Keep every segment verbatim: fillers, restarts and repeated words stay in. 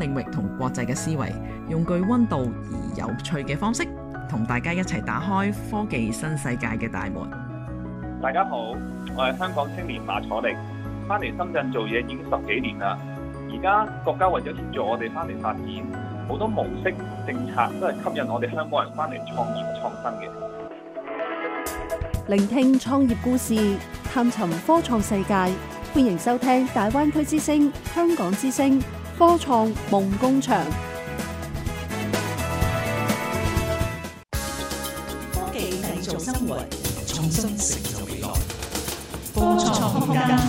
領域同國際嘅思維，用具溫度而有趣嘅方式，同大家一齊打開科技新世界嘅大門。 大家好，我係香港青年馬楚力，翻嚟深圳做嘢已經十幾年啦。而家國家為咗協助我哋翻嚟發展，好多模式政策都係吸引我哋香港人翻嚟創業創新嘅。 聆聽創業故事，探尋科創世界，歡迎收聽大灣區之聲、香港之聲科創夢工場。 科技製造生活，創新成就未來。科創空間。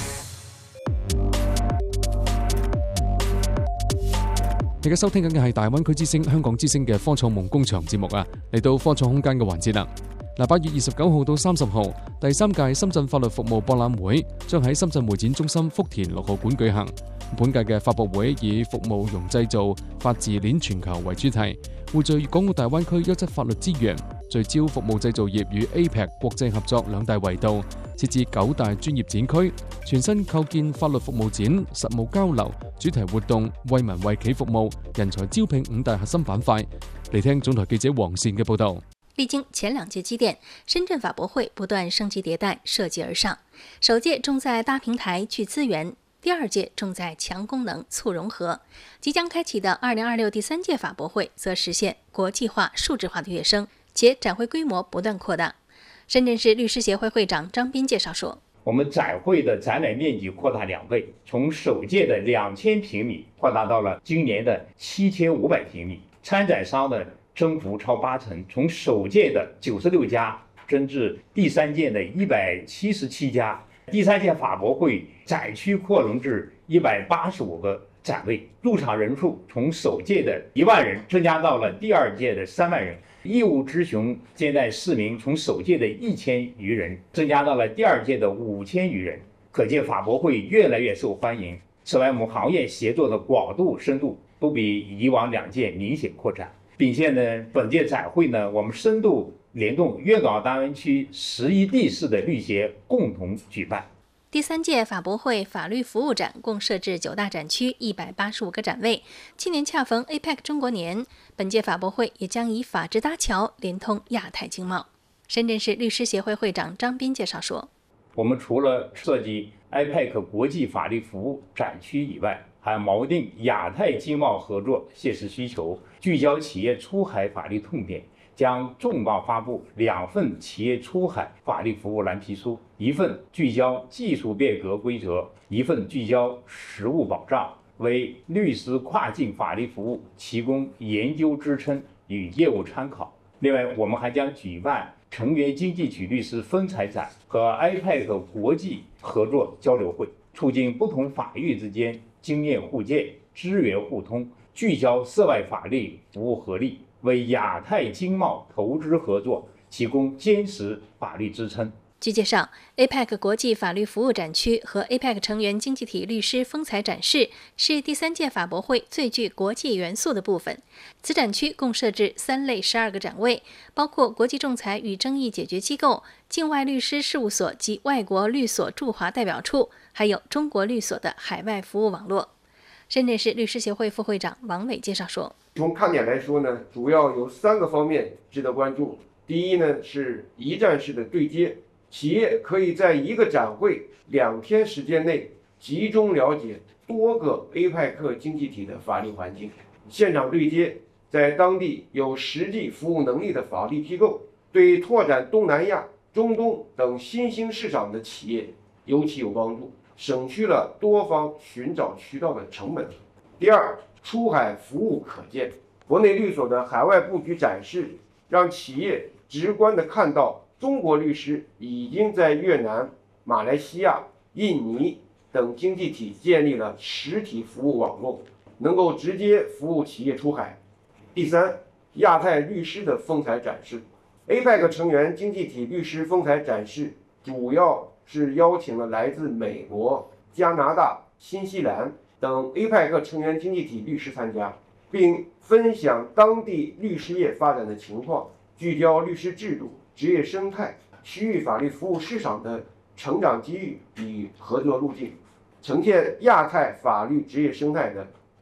而家收聽緊嘅係大灣區之聲、香港之聲嘅科創夢工場節目啊！嚟到科創空間嘅環節啦。嗱，八月二十九號到三十號，第三屆深圳法律服務博覽會將喺深圳會展中心福田六號館舉行。本屆嘅發佈會以服務融製造、法治鏈全球為主題，匯聚粵港澳大灣區優質法律資源，聚焦服務製造業與 A P E C 國際合作兩大維度，設置九大專業展區，全新構建法律服務展、實務交流、主題活動、為民為企服務、人才招聘五大核心板塊。嚟聽總台記者黃善嘅報道。 歷經前兩屆積澱，深圳法博會不斷升級迭代，設計而上。首屆重在搭平台、聚資源，第二屆重在強功能、促融合。即將開啟的二零二六第三屆法博會，則實現國際化、數字化的躍升，且展會規模不斷擴大。深圳市律師協會會長張斌介紹說： 我們展會的展覽面積擴大兩倍，從首屆的兩千平米擴大到了今年的七千五百平米。參展商的增幅超八成，從首屆的九十六家增至第三屆的一百七十七家。第三屆法博會展區擴容至一百八十五個展位，入場人數從首屆的一萬人增加到了第二屆的三萬人。義務執行接待市民從首屆的一千餘人增加到了第二屆的五千餘人，可見法博會越來越受歡迎。此外，我們行業協作的廣度、深度都比以往兩屆明顯擴展。並且呢，本屆展會呢，我們深度聯動粵港澳大灣區十一地市的律協共同舉辦。 第三屆法博會法律服務展共設置九大展區，一百八十五個展位。今年恰逢 A P E C 中國年，本屆法博會也將以法治搭橋，連通亞太經貿。深圳市律師協會會長張斌介紹說： 我們除了設計 A P E C 國際法律服務展區以外，還錨定亞太經貿合作切實需求，聚焦企業出海法律痛點，將重磅發布兩份企業出海法律服務藍皮書，一份聚焦技術變革規則，一份聚焦實務保障，為律師跨境法律服務提供研究支撐與業務參考。另外，我們還將舉辦成員經濟體律師風采展和 A P E C 國際合作交流會，促進不同法域之間經驗互鑑、資源互通，聚焦涉外法律服務合力，為亞太經貿投資合作提供堅實法律支撐。 據介紹 ，A P E C 國際法律服務展區和 A P E C 成員經濟體律師風采展示是第三屆法博會最具國際元素的部分。此展區共設置三類十二個展位，包括國際仲裁與爭議解決機構、境外律師事務所及外國律所駐華代表處，還有中國律所的海外服務網絡。深圳市律師協會副會長王偉介紹說： 從看點來說呢，主要有三個方面值得關注。第一呢，是一站式的對接，企業可以在一個展會兩天時間內集中了解多個 A P E C 經濟體的法律環境，現場對接，在當地有實際服務能力的法律機構，對拓展東南亞、中東等新興市場的企業尤其有幫助，省去了多方尋找渠道的成本。第二，出海服務可見，國內律所的海外布局展示，讓企業直觀地看到中國律師已經在越南、馬來西亞、印尼等經濟體建立了實體服務網絡，能夠直接服務企業出海。第三，亞太律師的風采展示 ，A P E C 成員經濟體律師風采展示主要是邀請了來自美國、加拿大、新西蘭等 A P E C 成員經濟體律師參加，並分享當地律師業發展的情況，聚焦律師制度、職業生態、區域法律服務市場的成長機遇與合作路徑，呈現亞太法律職業生態的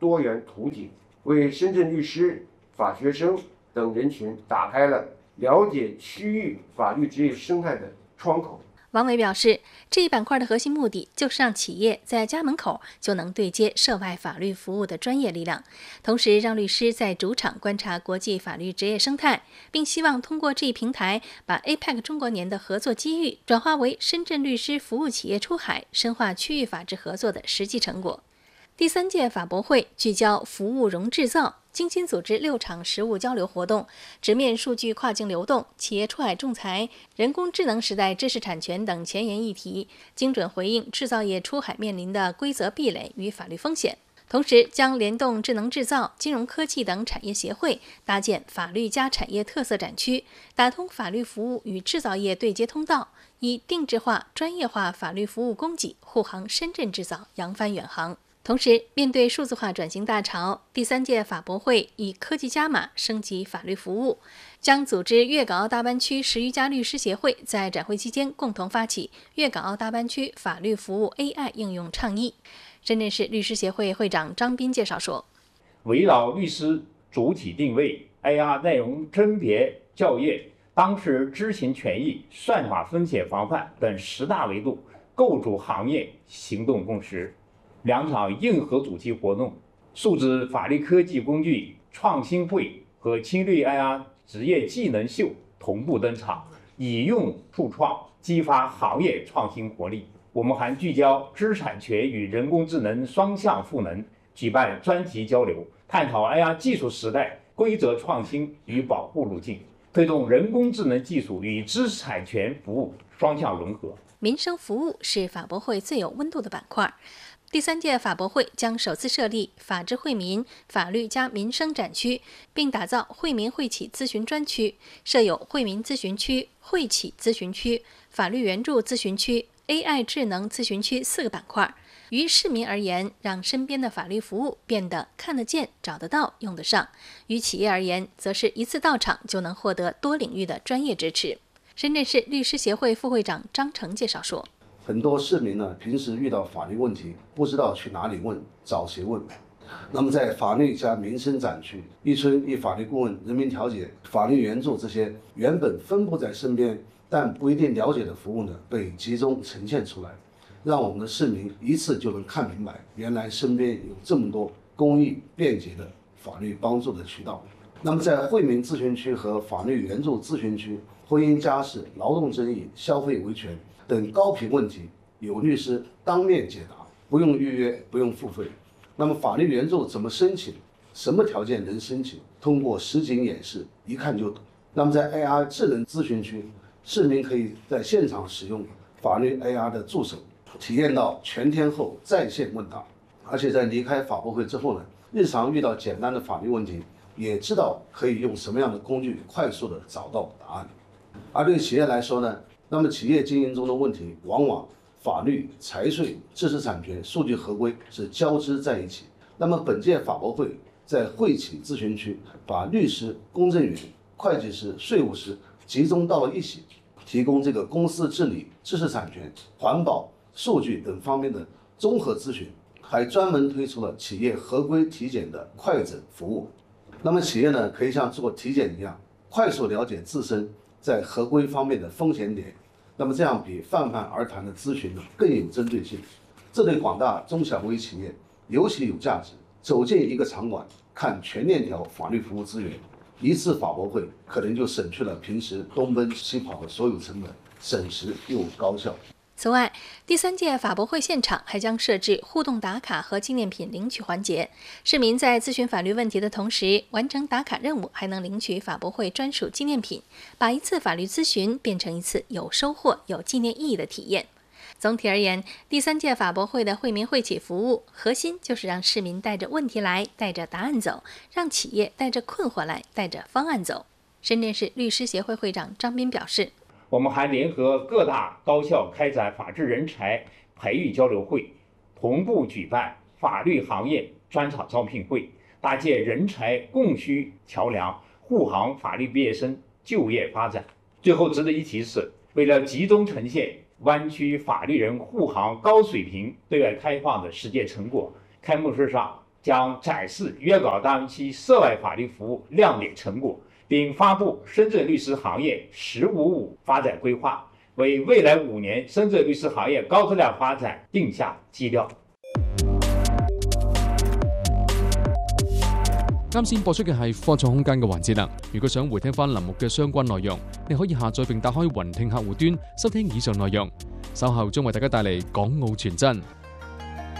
多元途径，为深圳律师、法学生等人群打开了了解区域法律职业生态的窗口。 王伟表示，这一板块的核心目的就是让企业在家门口就能对接涉外法律服务的专业力量，同时让律师在主场观察国际法律职业生态，并希望通过这一平台把 A P E C 中国年的合作机遇转化为深圳律师服务企业出海、深化区域法治合作的实际成果。第三届法博会聚焦服务融制造，精心组织六场实务交流活动，直面数据跨境流动、企业出海仲裁、人工智能时代知识产权等前沿议题，精准回应制造业出海面临的规则壁垒与法律风险。同时，将联动智能制造、金融科技等产业协会，搭建法律加产业特色展区，打通法律服务与制造业对接通道，以定制化、专业化法律服务供给护航深圳制造扬帆远航。同时，面对数字化转型大潮，第三届法博会以科技加码升级法律服务，将组织粤港澳大湾区十余家律师协会在展会期间共同发起粤港澳大湾区法律服务 A I 应用倡议。深圳市律师协会会长张斌介绍说， 围绕律师主体定位、A R 内容甄别校验、当事知情权益、算法风险防范等十大维度，构筑行业行动共识。两场硬核主题活动，数字法律科技工具创新会和青绿 A R 职业技能秀同步登场，以用触创，激发行业创新活力。我们还聚焦知识产权与人工智能双向赋能，举办专题交流，探讨 A R 技术时代规则创新与保护路径，推动人工智能技术与知识产权服务双向融合。 民生服务是法博会最有温度的板块。第三届法博会将首次设立法治惠民、法律加民生展区，并打造惠民惠企咨询专区，设有惠民咨询区、惠企咨询区、法律援助咨询区、A I 智能咨询区四个板块。于市民而言，让身边的法律服务变得看得见、找得到、用得上；于企业而言，则是一次到场就能获得多领域的专业支持。深圳市律师协会副会长张成介绍说， 很多市民呢，平时遇到法律问题，不知道去哪里问，找谁问。那么在法律加民生展区，一村一法律顾问、人民调解、法律援助这些原本分布在身边但不一定了解的服务呢，被集中呈现出来，让我们的市民一次就能看明白，原来身边有这么多公益便捷的法律帮助的渠道。那么在惠民咨询区和法律援助咨询区，婚姻家事、劳动争议、消费维权等高频问题，有律师当面解答，不用预约，不用付费。那么法律援助怎么申请？什么条件能申请？通过实景演示，一看就懂。那么在 A R 智能咨询区，市民可以在现场使用法律 A R 的助手，体验到全天候在线问答。而且在离开法博会之后呢，日常遇到简单的法律问题，也知道可以用什么样的工具快速的找到答案。而对企业来说呢，那么企业经营中的问题，往往法律、财税、知识产权、数据合规是交织在一起。那么本届法博会在惠企咨询区，把律师、公证员、会计师、税务师集中到了一起，提供这个公司治理、知识产权、环保、数据等方面的综合咨询，还专门推出了企业合规体检的快诊服务。那么企业呢，可以像做体检一样，快速了解自身在合规方面的风险点，那么这样比泛泛而谈的咨询呢更有针对性，这对广大中小微企业尤其有价值。走进一个场馆，看全链条法律服务资源，一次法博会可能就省去了平时东奔西跑的所有成本，省时又高效。 此外，第三届法博会现场还将设置互动打卡和纪念品领取环节。市民在咨询法律问题的同时，完成打卡任务，还能领取法博会专属纪念品，把一次法律咨询变成一次有收获、有纪念意义的体验。总体而言，第三届法博会的惠民惠企服务核心就是让市民带着问题来，带着答案走；让企业带着困惑来，带着方案走。深圳市律师协会会长张斌表示， 我们还联合各大高校开展法治人才培育交流会，同步举办法律行业专场招聘会，搭建人才供需桥梁，护航法律毕业生就业发展。最后值得一提是，为了集中呈现湾区法律人护航高水平对外开放的实践成果，开幕式上將展示粵港大灣區涉外法律服務亮點成果，並發布深圳律師行業“十五五”發展規劃，為未來五年深圳律師行業高質量發展定下基調。 啱先播出嘅係科創空間嘅環節啦。如果想回聽翻林木嘅相關內容，你可以下載並打開雲聽客戶端收聽以上內容。稍後將為大家帶嚟港澳傳真。